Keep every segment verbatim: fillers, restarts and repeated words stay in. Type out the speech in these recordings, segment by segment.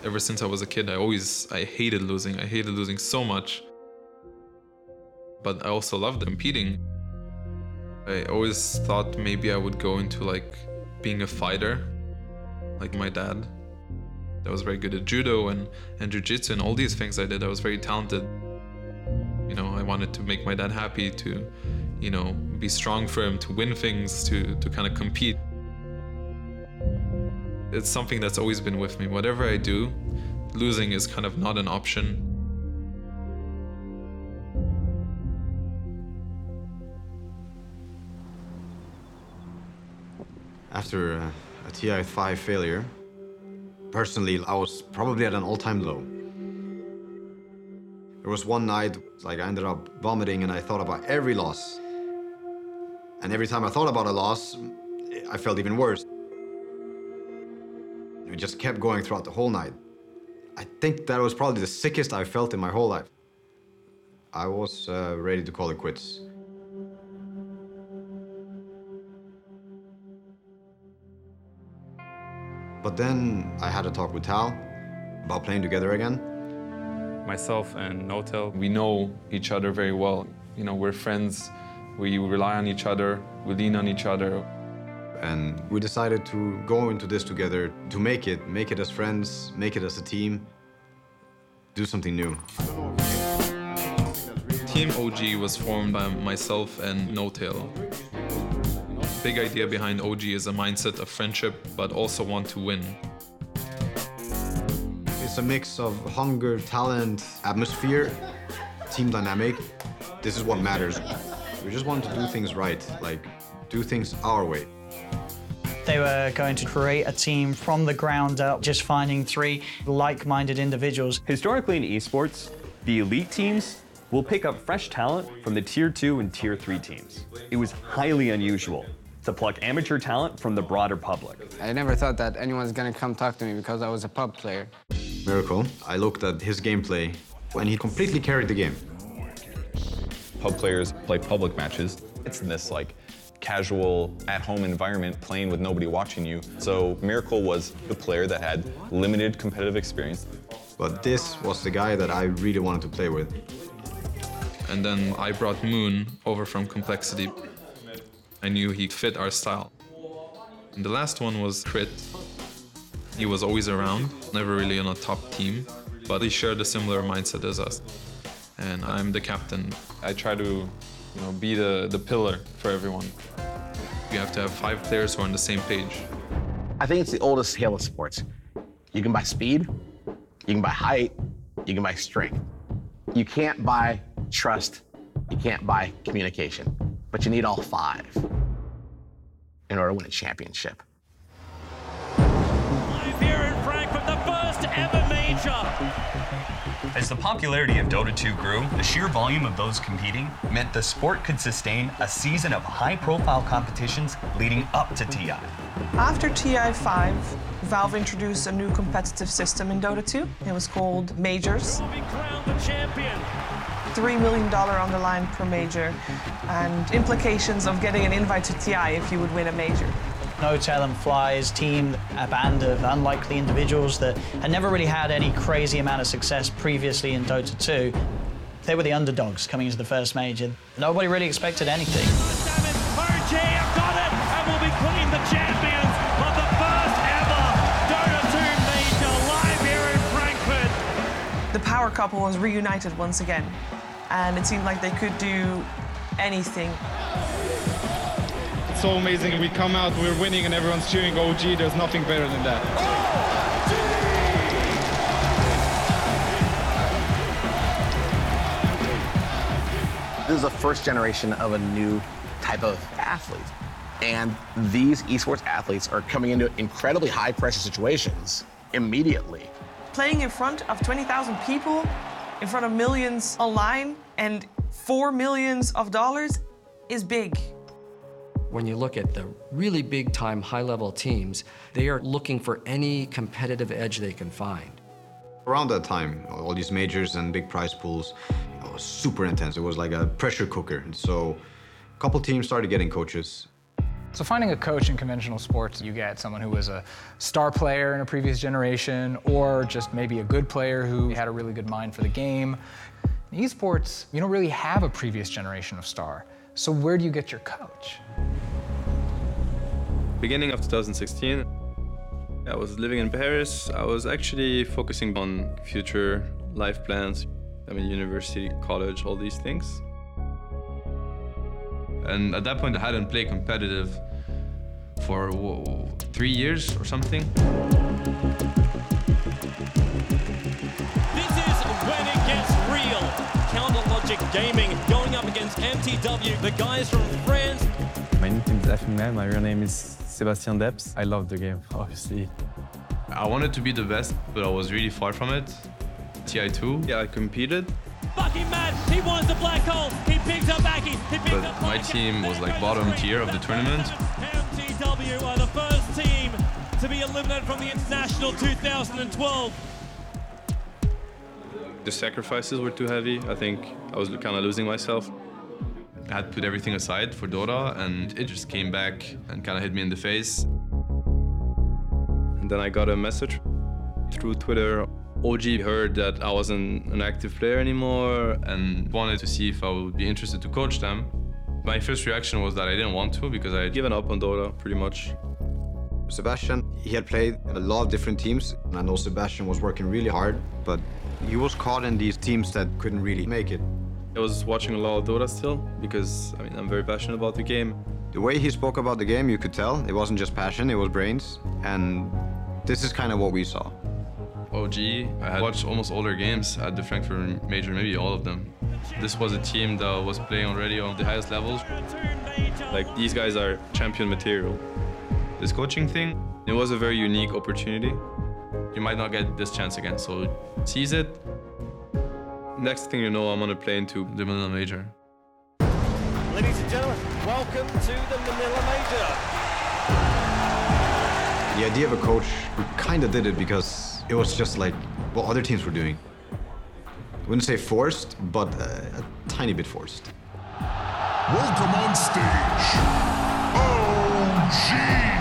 Ever since I was a kid, I always, I hated losing. I hated losing so much. But I also loved competing. I always thought maybe I would go into like being a fighter, like my dad. I was very good at judo and, and jiu-jitsu and all these things I did. I was very talented. You know, I wanted to make my dad happy, to, you know, be strong for him, to win things, to, to kind of compete. It's something that's always been with me. Whatever I do, losing is kind of not an option. After uh, a T I five failure, personally, I was probably at an all-time low. There was one night, like I ended up vomiting and I thought about every loss. And every time I thought about a loss, I felt even worse. It just kept going throughout the whole night. I think that was probably the sickest I felt in my whole life. I was uh, ready to call it quits. But then I had a talk with Tal about playing together again. Myself and Notel, We know each other very well. You know, we're friends, we rely on each other, we lean on each other. And we decided to go into this together, to make it, make it as friends, make it as a team, do something new. Team O G was formed by myself and Notel. Big idea behind O G is a mindset of friendship, but also want to win. It's a mix of hunger, talent, atmosphere, team dynamic. This is what matters. We just want to do things right, like do things our way. They were going to create a team from the ground up, just finding three like-minded individuals. Historically in esports, the elite teams will pick up fresh talent from the tier two and tier three teams. It was highly unusual to pluck amateur talent from the broader public. I never thought that anyone's gonna come talk to me because I was a pub player. Miracle, I looked at his gameplay and he completely carried the game. Pub players play public matches. It's this like casual, at-home environment playing with nobody watching you. So Miracle was the player that had limited competitive experience. But this was the guy that I really wanted to play with. And then I brought Moon over from Complexity. I knew he fit our style. And the last one was Crit. He was always around, never really on a top team, but he shared a similar mindset as us. And I'm the captain. I try to, you know, be the, the pillar for everyone. You have to have five players who are on the same page. I think it's the oldest scale of sports. You can buy speed, you can buy height, you can buy strength. You can't buy trust, you can't buy communication, but you need all five in order to win a championship. Live here in Frankfurt, the first ever major. As the popularity of Dota two grew, the sheer volume of those competing meant the sport could sustain a season of high-profile competitions leading up to T I. After T I five, Valve introduced a new competitive system in Dota two. It was called Majors. Will be crowned the champion. three million dollars on the line per major, and implications of getting an invite to T I if you would win a major. Notel and Fly's team, a band of unlikely individuals that had never really had any crazy amount of success previously in Dota two. They were the underdogs coming into the first major. Nobody really expected anything. O G have got it and will be queen the champions of the first ever Dota two major live here in Frankfurt. The power couple was reunited once again, and it seemed like they could do anything. It's so amazing. We come out, we're winning, and everyone's cheering O G. There's nothing better than that. This is the first generation of a new type of athlete. And these esports athletes are coming into incredibly high pressure situations immediately. Playing in front of twenty thousand people, in front of millions online, and four millions of dollars is big. When you look at the really big-time, high-level teams, they are looking for any competitive edge they can find. Around that time, all these majors and big prize pools, it was super intense. It was like a pressure cooker. And so a couple teams started getting coaches. So finding a coach in conventional sports, you get someone who was a star player in a previous generation, or just maybe a good player who had a really good mind for the game. In esports, you don't really have a previous generation of star. So where do you get your coach? Beginning of two thousand sixteen, I was living in Paris. I was actually focusing on future life plans. I mean, university, college, all these things. And at that point, I hadn't played competitive for whoa, three years or something. This is when it gets real. Counter Logic Gaming going up against M T W, the guys from France. My nickname is Afingman. My real name is Sebastian Debs. I love the game, obviously. I wanted to be the best, but I was really far from it. T I two. Yeah, I competed. Fucking mad, he wants the black hole, he picks up Aki, he picks But up my team was like bottom tier of the tournament. M T W are the first team to be eliminated from the International two thousand twelve. The sacrifices were too heavy. I think I was kind of losing myself. I had put everything aside for Dota, and it just came back and kind of hit me in the face. And then I got a message through Twitter. O G heard that I wasn't an active player anymore and wanted to see if I would be interested to coach them. My first reaction was that I didn't want to because I had given up on Dota pretty much. Sebastian, he had played in a lot of different teams. And I know Sebastian was working really hard, but he was caught in these teams that couldn't really make it. I was watching a lot of Dota still because, I mean, I'm very passionate about the game. The way he spoke about the game, you could tell it wasn't just passion, it was brains. And this is kind of what we saw. O G, I had watched almost all their games at the Frankfurt Major, maybe all of them. This was a team that was playing already on the highest levels. Like, these guys are champion material. This coaching thing, it was a very unique opportunity. You might not get this chance again, so seize it. Next thing you know, I'm on a plane to the Manila Major. Ladies and gentlemen, welcome to the Manila Major. The idea of a coach, we kind of did it because it was just like what other teams were doing. I wouldn't say forced, but uh, a tiny bit forced. Welcome on stage, O G!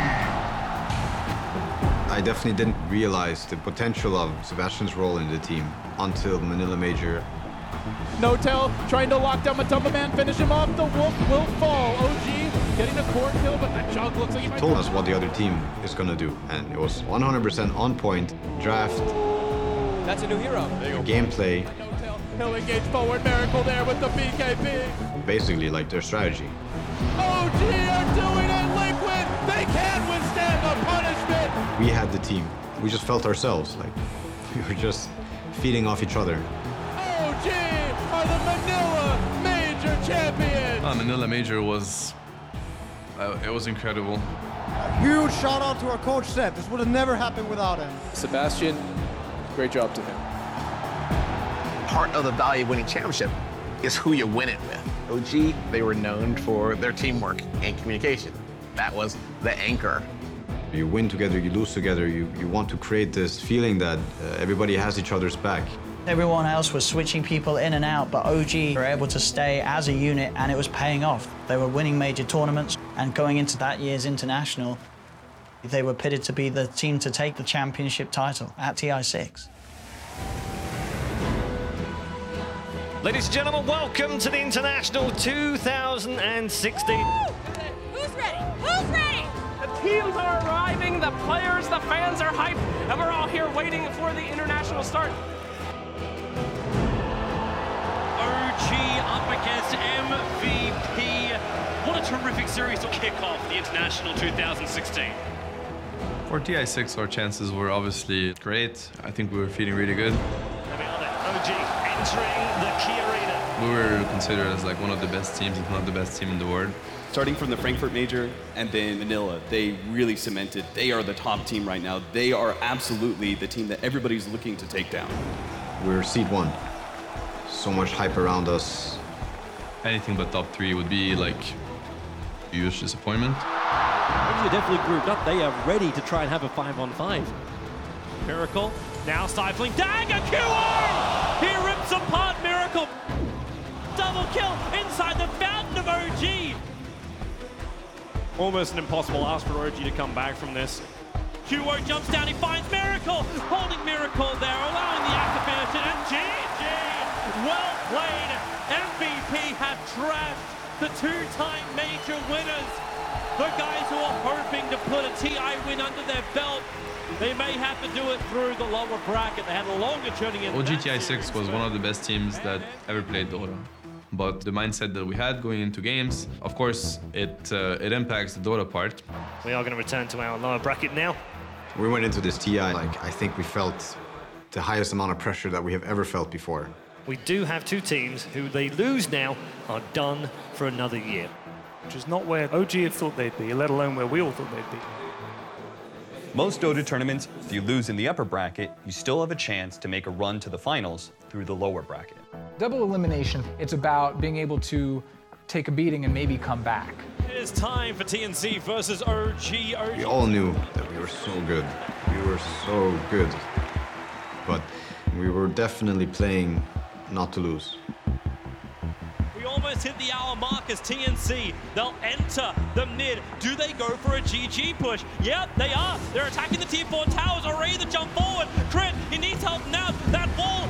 I definitely didn't realize the potential of Sebastian's role in the team until Manila Major. Notel trying to lock down Matumba Man, finish him off, the Wolf will fall. O G getting a core kill, but that Jug looks like he might... Told us what the other team is gonna do, and it was one hundred percent on point. Draft. That's a new hero. Gameplay. Notel, he'll engage forward, Miracle there with the B K B. Basically, like their strategy. O G are doing it, Liquid! They can't withstand the punishment! We had the team. We just felt ourselves, like we were just feeding off each other. O G are the Manila Major champions! Uh, Manila Major was, uh, it was incredible. A huge shout out to our coach Seb. This would have never happened without him. Sebastian, great job to him. Part of the value of winning championship is who you win it with. O G, they were known for their teamwork and communication. That was the anchor. You win together, you lose together. You, you want to create this feeling that uh, everybody has each other's back. Everyone else was switching people in and out, but O G were able to stay as a unit, and it was paying off. They were winning major tournaments, and going into that year's international, they were pitted to be the team to take the championship title at T I six. Ladies and gentlemen, welcome to the International two thousand sixteen. Who's ready? Who's ready? The teams are arriving, the players, the fans are hyped, and we're all here waiting for the international start. O G up against M V P. What a terrific series to kick off the International two thousand sixteen. For T I six, our chances were obviously great. I think we were feeling really good. O G entering the key arena. We were considered as like one of the best teams, if not the best team in the world. Starting from the Frankfurt Major and then Manila, they really cemented. They are the top team right now. They are absolutely the team that everybody's looking to take down. We're seed one. So much hype around us. Anything but top three would be like a huge disappointment. They're definitely grouped up. They are ready to try and have a five on five. Miracle now stifling dagger Q R! He rips apart Miracle. Double kill inside the fountain of O G. almost an impossible ask for O G to come back from this. Huo jumps down, he finds Miracle, holding Miracle there, allowing the act to finish it, and G G! Well played! M V P have trashed the two-time major winners. The guys who are hoping to put a T I win under their belt, they may have to do it through the lower bracket. They had a longer journey in O G T I six was one of the best teams that ever played Dota. But the mindset that we had going into games, of course, it uh, it impacts the Dota part. We are going to return to our lower bracket now. We went into this T I like I think we felt the highest amount of pressure that we have ever felt before. We do have two teams who they lose now are done for another year. Which is not where O G had thought they'd be, let alone where we all thought they'd be. Most Dota tournaments, if you lose in the upper bracket, you still have a chance to make a run to the finals through the lower bracket. Double elimination, it's about being able to take a beating and maybe come back. It is time for T N C versus O G. O G. We all knew that we were so good. We were so good. But we were definitely playing not to lose. We almost hit the hour mark as T N C. They'll enter the mid. Do they go for a G G push? Yep, they are. They're attacking the tier four towers. Already the jump forward. Crit, he needs help now. That wall